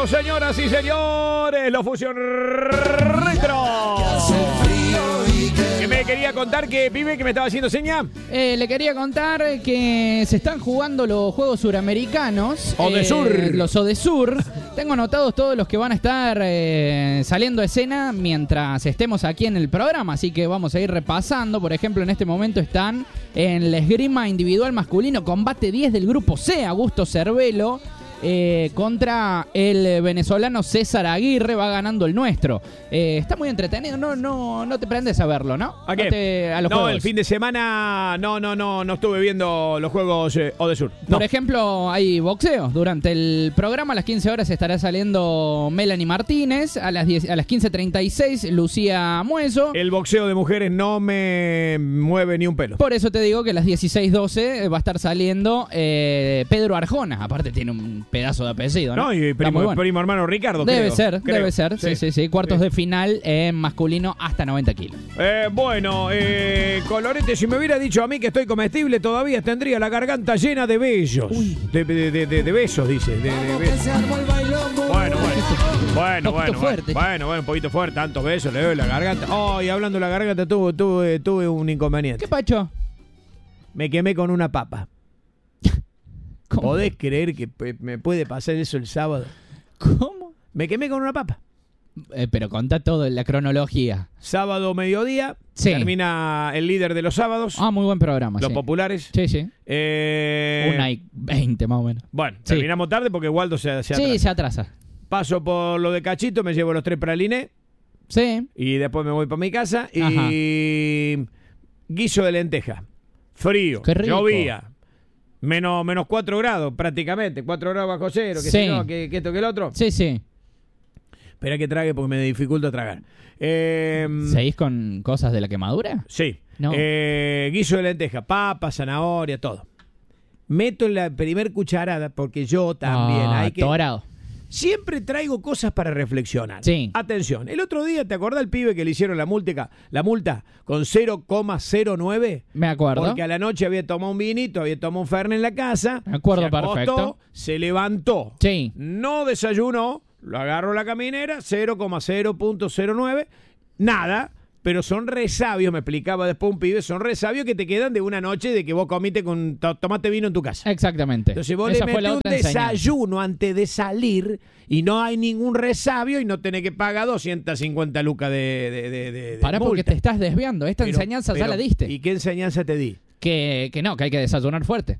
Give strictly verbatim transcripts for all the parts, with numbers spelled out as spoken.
momento, señoras y señores, lo Fusión Retro. Que me quería contar que, pibe, que me estaba haciendo seña. Eh, le quería contar que se están jugando los Juegos Suramericanos. Odesur. Eh, los Odesur. Tengo anotados todos los que van a estar eh, saliendo a escena mientras estemos aquí en el programa, así que vamos a ir repasando. Por ejemplo, en este momento están en la esgrima individual masculino, combate diez del grupo C, Augusto Cervelo. Eh, contra el venezolano César Aguirre, va ganando el nuestro. Eh, está muy entretenido, no, no, no te prendes a verlo, ¿no? ¿A qué? No, te, a los no juegos. El fin de semana no, no, no, no estuve viendo los juegos eh, Odesur. No. Por ejemplo, hay boxeo. Durante el programa a las quince horas estará saliendo Melanie Martínez, a las, diez, a las quince treinta y seis Lucía Mueso. El boxeo de mujeres no me mueve ni un pelo. Por eso te digo que a las dieciséis doce va a estar saliendo eh, Pedro Arjona. Aparte tiene un pedazo de apellido, ¿no? No, y primo, bueno. primo hermano Ricardo, Debe creo, ser, creo. debe ser. Sí, sí, sí. sí. Cuartos sí. de final en masculino hasta noventa kilos. Eh, bueno, eh, Colorete, si me hubiera dicho a mí que estoy comestible, todavía tendría la garganta llena de besos. De, de, de, de, de besos, dice. De, de besos. Bueno, bueno. Bueno, bueno, fuerte. bueno, bueno, un poquito fuerte. Tantos besos, le doy la garganta. Oh, y hablando de la garganta, tuve, tuve, tuve un inconveniente. ¿Qué pacho? Me quemé con una papa. ¿Cómo? ¿Podés creer que me puede pasar eso el sábado? ¿Cómo? Me quemé con una papa. Eh, pero contá todo, la cronología. Sábado, mediodía. Sí. Termina el líder de los sábados. Ah, muy buen programa. Los sí. populares. Sí, sí. Eh... Una y veinte más o menos. Bueno, sí. terminamos tarde porque Waldo se, se atrasa. Sí, se atrasa. Paso por lo de Cachito, me llevo los tres pralines. Sí. Y después me voy para mi casa. Y Ajá. guiso de lenteja. Frío. Qué rico. Llovía. Menos, menos cuatro grados prácticamente. cuatro grados bajo cero. Que sí. si no, que, que esto que el otro. Sí, sí. Espera que trague porque me dificulta tragar. Eh, ¿Seguís con cosas de la quemadura? Sí. No. Eh, guiso de lenteja, papa, zanahoria, todo. Meto la primer cucharada porque yo también Ah, hay que... torado. Siempre traigo cosas para reflexionar. Sí. Atención, el otro día, ¿te acordás el pibe que le hicieron la multa, la multa con cero coma cero nueve? Me acuerdo. Porque a la noche había tomado un vinito, había tomado un fernet en la casa. Me acuerdo se acostó, perfecto. Se levantó. Sí. No desayunó, lo agarró la caminera, cero coma cero cero nueve. Nada. Pero son resabios, me explicaba después un pibe, son resabios que te quedan de una noche de que vos comiste con to tomate vino en tu casa. Exactamente. Entonces vos Esa le fue la metés un otra enseñanza. desayuno antes de salir y no hay ningún resabio y no tenés que pagar doscientas cincuenta lucas de, de, de, de Pará multa. porque te estás desviando. Esta Pero- enseñanza pero- ya la diste. ¿Y qué enseñanza te di? Que, que no, que hay que desayunar fuerte.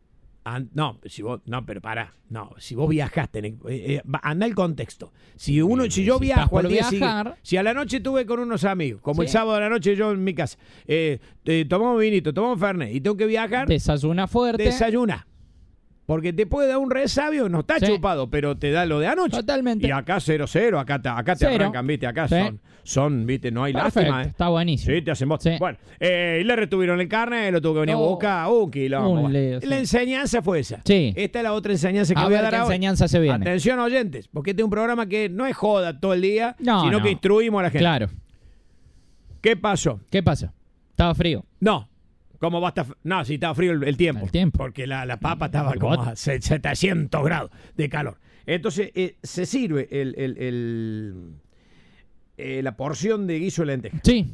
An- no, si vos, no, pero pará. No, si vos viajás, tenés, eh, eh, va- anda el contexto. Si uno, si yo si viajo estás por al día viajar- siguiente, si a la noche estuve con unos amigos, como Sí. el sábado de la noche yo en mi casa, eh, eh, tomamos vinito, tomamos fernet y tengo que viajar, Desayuna fuerte. desayuna. Porque te puede dar un resabio, no está Sí. chupado, pero te da lo de anoche. Totalmente. Y acá cero cero, acá te, acá te Cero. arrancan, viste, acá Sí. son, son, viste, no hay Perfecto, lástima, ¿eh? está buenísimo. Sí, te hacen voz. Sí. Bueno, eh, y le retuvieron el carnet, lo tuvo que venir Oh, a buscar, un quilombo. un lío, sí. La enseñanza fue esa. Sí. Esta es la otra enseñanza que A voy a ver dar qué ahora. enseñanza se viene. Atención, oyentes, porque este es un programa que no es joda todo el día, No, sino no. que instruimos a la gente. Claro. ¿Qué pasó? ¿Qué pasó? Estaba frío. No. ¿Cómo va a estar? No, sí, estaba frío el, el tiempo. El tiempo. Porque la, la papa estaba El como bote. a se- setecientos grados de calor. Entonces, eh, se sirve el, el, el, eh, la porción de guiso de lenteja. Sí.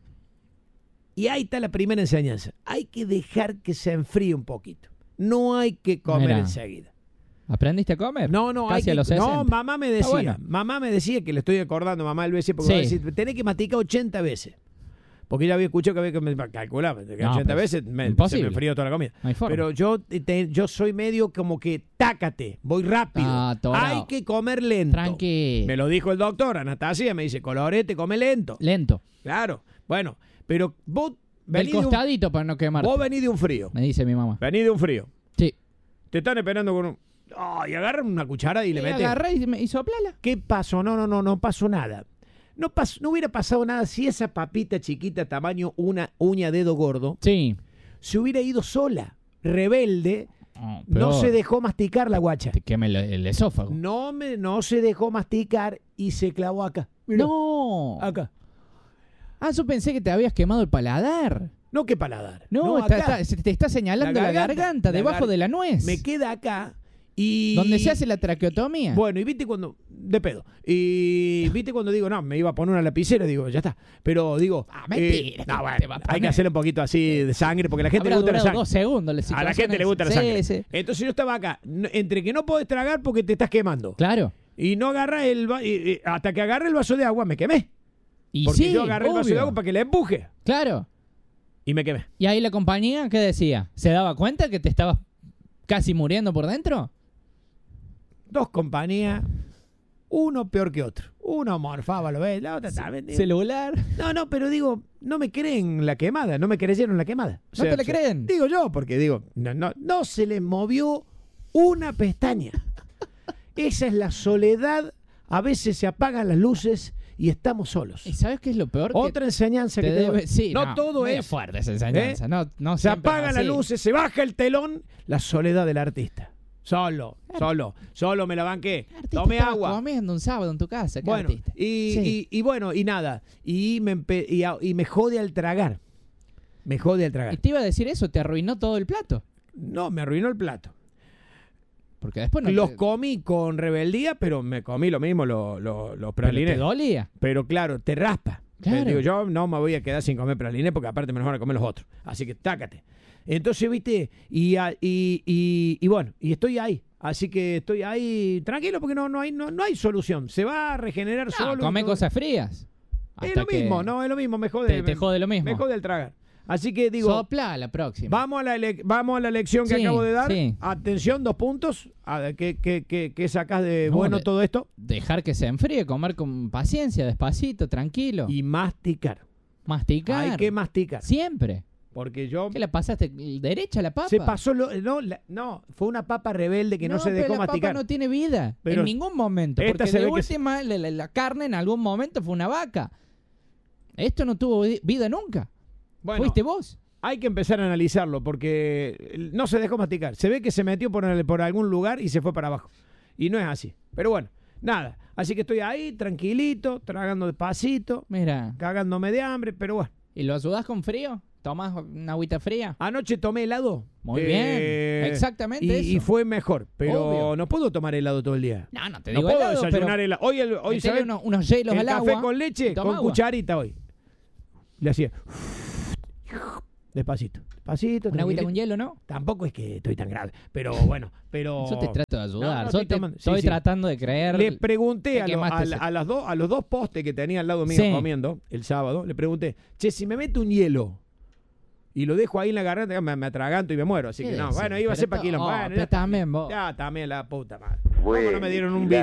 Y ahí está la primera enseñanza. Hay que dejar que se enfríe un poquito. No hay que comer Mirá. enseguida. ¿Aprendiste a comer? No, no, hay Casi que, a los no, sesenta. mamá me Está decía, bueno. mamá me decía que le estoy acordando, mamá el veces, porque Sí. va a decir, tenés que masticar ochenta veces. Porque ella había escuchado que había que me- calcular, que No, ochenta pues, veces me, se imposible. me enfrió toda la comida. No hay forma. Pero yo te- yo soy medio como que tácate, voy rápido. Ah, torao. Hay que comer lento. Tranqui. Me lo dijo el doctor, Anastasia, me dice, Colorete, come lento. Lento. Claro. Bueno, pero vos Del venís de un, costadito para no quemarte. vos venís de un frío. Me dice mi mamá. Venís de un frío. Sí. Te están esperando con un... Oh, y agarran una cuchara y le Y meten. agarré y, me- y soplala. ¿Qué pasó? No, no, no, no pasó nada. No, pasó, no hubiera pasado nada si esa papita chiquita, tamaño una uña dedo gordo, Sí. se hubiera ido sola, rebelde, Oh, no peor. se dejó masticar la guacha. Te queme el, el esófago. No, me, no se dejó masticar y se clavó acá. Mirá, No. acá. Ah, yo pensé que te habías quemado el paladar. No, qué paladar. No, No, está- acá. está- se te está señalando La la garganta, garganta, la debajo gar- de la nuez. Me queda acá Y, ¿Dónde se hace la traqueotomía? Bueno, y viste cuando... De pedo. Y viste cuando digo, no, me iba a poner una lapicera, digo, ya está. Pero digo... Ah, mentira, eh, no, que bueno, te va a hay que poner. hacerle un poquito así de sangre, porque a la gente Habrá le gusta la durado sangre. dos segundos la A la situación gente le esa. gusta la Sí, sangre. sí. Entonces yo estaba acá, n- entre que no podés tragar porque te estás quemando. Claro. Y no agarra el... va- y- y- hasta que agarre el vaso de agua me quemé. Y Porque sí, yo agarré el vaso obvio. de agua para que le empuje. Claro. Y me quemé. ¿Y ahí la compañía qué decía? ¿Se daba cuenta que te estabas casi muriendo por dentro? Dos compañías, uno peor que otro. Uno morfaba, lo ves, la otra también. digo. Celular. No, no, pero digo, no me creen la quemada, no me creyeron la quemada. O ¿No te la o sea, creen? Digo yo, porque digo, no, no, no se les movió una pestaña. Esa es la soledad. A veces se apagan las luces y estamos solos. ¿Y sabes qué es lo peor? Otra que enseñanza te que te doy. debe... Sí, no, todo medio es. fuerte esa enseñanza. ¿eh? No, no Se siempre apagan es las así. luces, se baja el telón, la soledad del artista. Solo, solo, solo me la banqué. Artista Tomé estabas agua. comiendo un sábado en tu casa. ¿Qué Bueno, artista? y, Sí. y, y bueno, y nada. Y me, empe- y, a- y me jode al tragar. Me jode al Y tragar. te iba a decir eso, te arruinó todo el plato. No, me arruinó el plato. Porque después no Los te, comí con rebeldía, pero me comí lo mismo, lo- lo- los pero te pralines. dolía. Pero claro, te raspa. Claro. Te digo, yo no me voy a quedar sin comer pralines porque aparte me los van a comer los otros. Así que tácate. Entonces, viste, y, a- y, y, y bueno, y estoy ahí. Así que estoy ahí tranquilo porque no, no, hay, no, no hay solución. Se va a regenerar No, solo. y come todo. cosas frías. Es Hasta lo que mismo, no, es lo mismo. Me jode, Te, te jode lo mismo. me jode el tragar. Así que digo, Sopla la próxima. vamos a la, ele- vamos a la lección que Sí, acabo de dar. sí. Atención, dos puntos. A ver, ¿qué, qué, qué, qué sacás de No, bueno de- todo esto? Dejar que se enfríe, comer con paciencia, despacito, tranquilo. Y masticar. Masticar. Hay que masticar. Siempre. Porque yo... ¿Qué la pasaste derecha la papa? Se pasó lo, no, la- no, fue una papa rebelde que no, se pero dejó la masticar. papa no tiene vida. Pero en ningún momento. esta Porque se de ve que sí. última, la, la- la carne en algún momento fue una vaca. Esto no tuvo vi- vida nunca. Bueno, Fuiste vos. hay que empezar a analizarlo porque no se dejó masticar. Se ve que se metió por, el- por algún lugar y se fue para abajo. Y no es así. Pero bueno, nada. Así que estoy ahí, tranquilito, tragando despacito, Mira. cagándome de hambre, pero bueno. ¿Y lo ayudás con frío? ¿Tomás una agüita fría? Anoche tomé helado. Muy Eh, bien. Exactamente y, eso. y fue mejor, pero Obvio. no puedo tomar helado todo el día. No, no te No digo puedo helado, desayunar pero helado. Hoy, el, hoy metele ¿sabes? unos, unos hielos El al café agua. con leche, toma con agua. cucharita hoy. Le hacía despacito, despacito. Una agüita tranquilito. con hielo, ¿no? Tampoco es que estoy tan grave, pero bueno, pero... Yo te trato de No, ayudar. no, Yo estoy te- tomando- sí, estoy sí. tratando de creer. Le pregunté a, ¿Qué lo- más te a, la- hace? a las dos, a los dos postes que tenía al lado mío Sí. comiendo el sábado, le pregunté, che, si me meto un hielo y lo dejo ahí en la garganta, me, me atraganto y me muero. Así ¿Qué que no, decís? bueno, iba a Pero ser para to- aquí. oh, Bueno, pero ya, también vos. ya también la puta madre. ¿Cómo no me dieron un Buen